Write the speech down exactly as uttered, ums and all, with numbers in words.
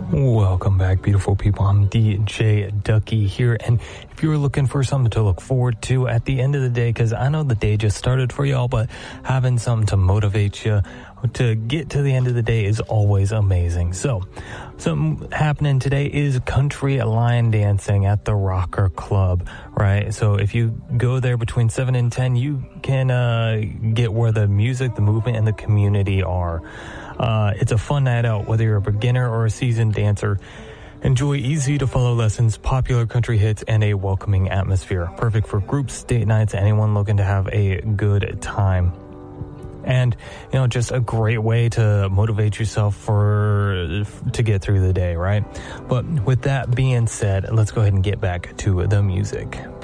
Welcome back, beautiful people. I'm D J Ducky here, and if you're looking for something to look forward to at the end of the day, because I know the day just started for y'all, but having something to motivate you to get to the end of the day is always amazing. So, something happening today is country line dancing at the Rocker Club, right? So if you go there between seven and ten, you can uh, get where the music, the movement, and the community are. Uh, it's a fun night out, whether you're a beginner or a seasoned dancer. Enjoy easy-to-follow lessons, popular country hits, and a welcoming atmosphere. Perfect for groups, date nights, anyone looking to have a good time. And, you know, just a great way to motivate yourself for to get through the day, right? But with that being said, let's go ahead and get back to the music.